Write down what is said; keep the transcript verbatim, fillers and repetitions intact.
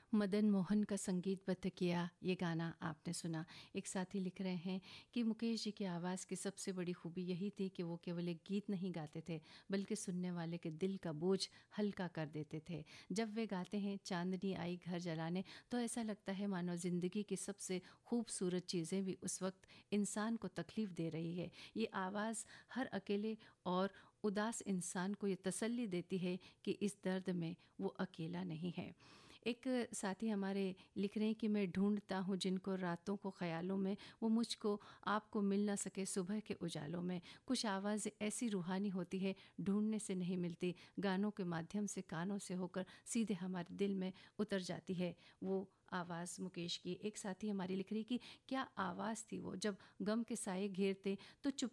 मदन मोहन का संगीतबद्ध किया ये गाना आपने सुना। एक साथी लिख रहे हैं कि मुकेश जी की आवाज़ की सबसे बड़ी खूबी यही थी कि वो केवल एक गीत नहीं गाते थे, बल्कि सुनने वाले के दिल का बोझ हल्का कर देते थे। जब वे गाते हैं चांदनी आई घर जलाने, तो ऐसा लगता है मानो ज़िंदगी की सबसे खूबसूरत चीज़ें भी उस वक्त इंसान को तकलीफ़ दे रही है। ये आवाज़ हर अकेले और उदास इंसान को ये तसल्ली देती है कि इस दर्द में वो अकेला नहीं है। एक साथी हमारे लिख रहे हैं कि मैं ढूंढता हूँ जिनको रातों को ख्यालों में, वो मुझको आपको मिल ना सके सुबह के उजालों में। कुछ आवाज़ें ऐसी रूहानी होती है, ढूंढने से नहीं मिलती, गानों के माध्यम से कानों से होकर सीधे हमारे दिल में उतर जाती है वो आवाज़ मुकेश की। एक साथी हमारी लिख रही कि क्या आवाज़ थी वो, जब गम के साए घेरते तो चुप